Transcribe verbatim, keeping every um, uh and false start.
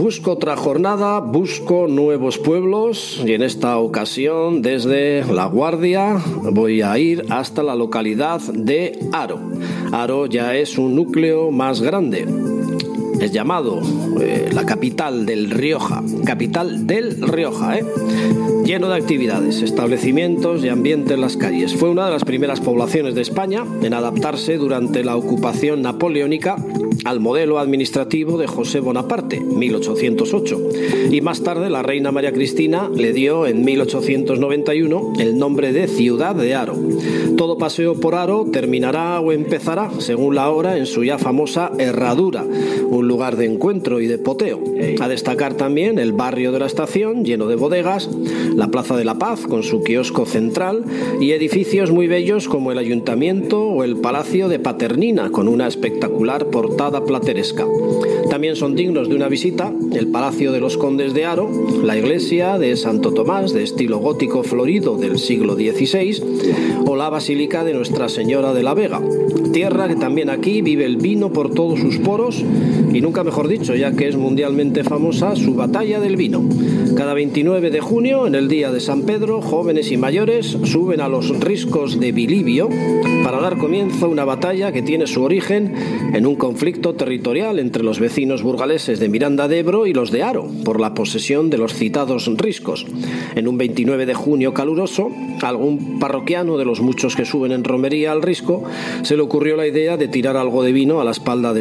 Busco otra jornada, busco nuevos pueblos y en esta ocasión desde La Guardia voy a ir hasta la localidad de Haro. Haro ya es un núcleo más grande. Es llamado eh, la capital del Rioja, capital del Rioja, ¿eh? Lleno de actividades, establecimientos y ambiente en las calles. Fue una de las primeras poblaciones de España en adaptarse durante la ocupación napoleónica al modelo administrativo de José Bonaparte, mil ochocientos ocho, y más tarde la reina María Cristina le dio en mil ochocientos noventa y uno el nombre de Ciudad de Haro. Todo paseo por Haro terminará o empezará, según la hora, en su ya famosa Herradura, un lugar de encuentro y de poteo. A destacar también el barrio de la Estación, lleno de bodegas, la Plaza de la Paz con su kiosco central y edificios muy bellos como el Ayuntamiento o el Palacio de Paternina con una espectacular portada plateresca. También son dignos de una visita el Palacio de los Condes de Haro, la iglesia de Santo Tomás de estilo gótico florido del siglo dieciséis o la Basílica de Nuestra Señora de la Vega, tierra que también aquí vive el vino por todos sus poros y nunca mejor dicho, ya que es mundialmente famosa su batalla del vino. Cada veintinueve de junio, en el día de San Pedro, jóvenes y mayores suben a los riscos de Bilibio para dar comienzo a una batalla que tiene su origen en un conflicto territorial entre los vecinos burgaleses de Miranda de Ebro y los de Haro por la posesión de los citados riscos. En un veintinueve de junio caluroso, a algún parroquiano de los muchos que suben en romería al risco se le ocurrió la idea de tirar algo de vino a la espalda de